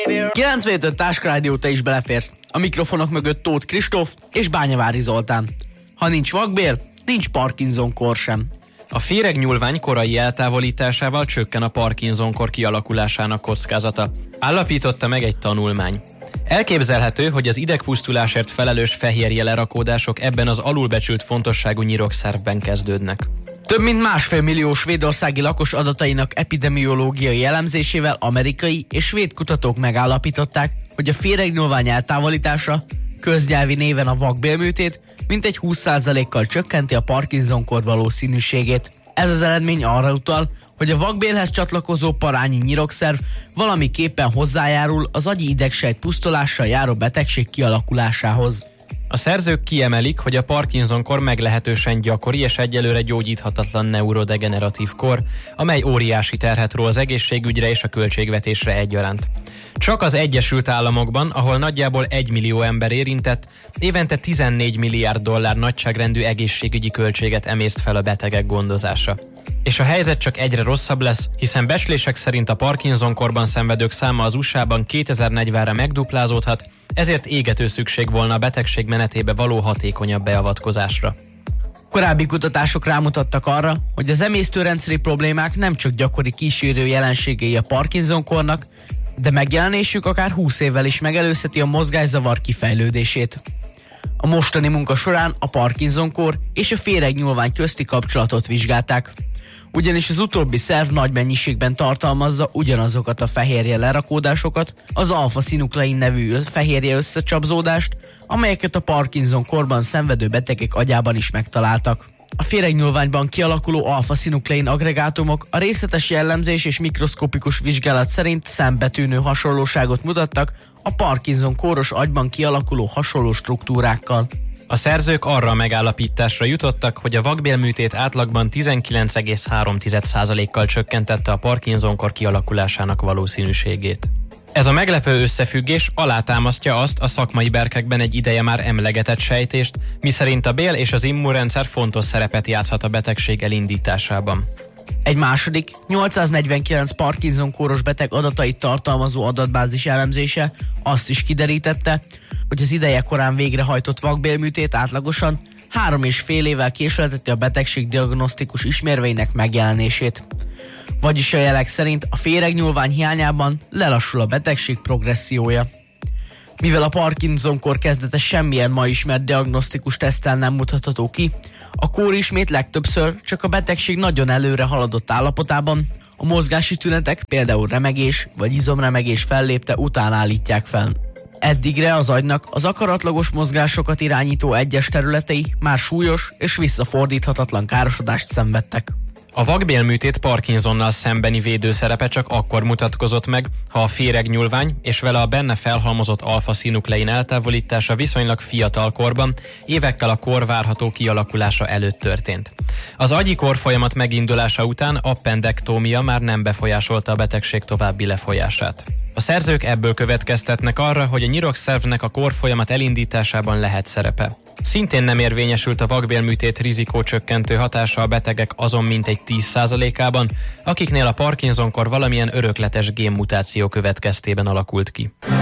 9 Táskarádió, te is beleférsz. A mikrofonok mögött Tóth Kristóf és Bányavári Zoltán. Ha nincs vakbél, nincs Parkinson-kór sem. A féregnyúlvány korai eltávolításával csökken a Parkinson-kór kialakulásának kockázata, állapította meg egy tanulmány. Elképzelhető, hogy az idegpusztulásért felelős fehérje lerakódások ebben az alulbecsült fontosságú nyirokszervben kezdődnek. Több mint 1,5 millió svédországi lakos adatainak epidemiológiai elemzésével amerikai és svéd kutatók megállapították, hogy a féregnyúlvány eltávolítása, köznyelvi néven a vakbélműtét, mintegy 20%-kal csökkenti a Parkinson-kór valószínűségét. Ez az eredmény arra utal, hogy a vakbélhez csatlakozó parányi nyirokszerv valamiképpen hozzájárul az agyi idegsejt pusztulással járó betegség kialakulásához. A szerzők kiemelik, hogy a Parkinson-kór meglehetősen gyakori és egyelőre gyógyíthatatlan neurodegeneratív kór, amely óriási terhet ró az egészségügyre és a költségvetésre egyaránt. Csak az Egyesült Államokban, ahol nagyjából 1 millió ember érintett, évente 14 milliárd dollár nagyságrendű egészségügyi költséget emészt fel a betegek gondozása. És a helyzet csak egyre rosszabb lesz, hiszen becslések szerint a Parkinson-kórban szenvedők száma az USA-ban 2040-re megduplázódhat, ezért égető szükség volna a betegség menetébe való hatékonyabb beavatkozásra. Korábbi kutatások rámutattak arra, hogy az emésztőrendszeri problémák nem csak gyakori kísérő jelenségei a Parkinson-kórnak, de megjelenésük akár 20 évvel is megelőzheti a mozgászavar kifejlődését. A mostani munka során a Parkinson-kór és a féregnyúlvány közti kapcsolatot vizsgálták. Ugyanis az utóbbi szerv nagy mennyiségben tartalmazza ugyanazokat a fehérje lerakódásokat, az alfa-szinuklein nevű fehérje összecsapzódást, amelyeket a Parkinson-kórban szenvedő betegek agyában is megtaláltak. A féregnyúlványban kialakuló alfa-szinuklein agregátumok a részletes jellemzés és mikroszkopikus vizsgálat szerint szembetűnő hasonlóságot mutattak a Parkinson-kóros agyban kialakuló hasonló struktúrákkal. A szerzők arra a megállapításra jutottak, hogy a vakbélműtét átlagban 19,3%-kal csökkentette a Parkinson-kór kialakulásának valószínűségét. Ez a meglepő összefüggés alátámasztja azt a szakmai berkekben egy ideje már emlegetett sejtést, miszerint a bél és az immunrendszer fontos szerepet játszhat a betegség elindításában. Egy második, 849 Parkinson-kóros beteg adatait tartalmazó adatbázis elemzése azt is kiderítette, hogy az ideje korán végrehajtott vakbélműtét átlagosan 3,5 évvel késlelteti a betegség diagnosztikus ismérveinek megjelenését. Vagyis a jelek szerint a féregnyúlvány hiányában lelassul a betegség progressziója. Mivel a Parkinson-kór kezdete semmilyen ma ismert diagnosztikus teszttel nem mutatható ki, a kórismét legtöbbször csak a betegség nagyon előre haladott állapotában, a mozgási tünetek, például remegés vagy izomremegés fellépte után állítják fel. Eddigre az agynak az akaratlagos mozgásokat irányító egyes területei már súlyos és visszafordíthatatlan károsodást szenvedtek. A vakbélműtét Parkinsonnal szembeni védőszerepe csak akkor mutatkozott meg, ha a féregnyúlvány és vele a benne felhalmozott alfa-szinuklein eltávolítása viszonylag fiatal korban, évekkel a kór várható kialakulása előtt történt. Az agyi kórfolyamat megindulása után appendektómia már nem befolyásolta a betegség további lefolyását. A szerzők ebből következtetnek arra, hogy a nyirokszervnek a kórfolyamat elindításában lehet szerepe. Szintén nem érvényesült a vakbélműtét rizikócsökkentő hatása a betegek azon mintegy 10%-ában, akiknél a Parkinson-kór valamilyen örökletes génmutáció következtében alakult ki.